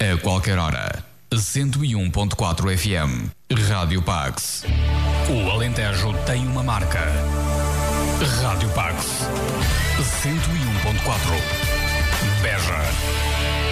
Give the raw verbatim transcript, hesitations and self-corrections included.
a qualquer hora. cento e um ponto quatro F M. Rádio Pax. O Alentejo tem uma marca. Rádio Pax. cento e um ponto quatro. Beja.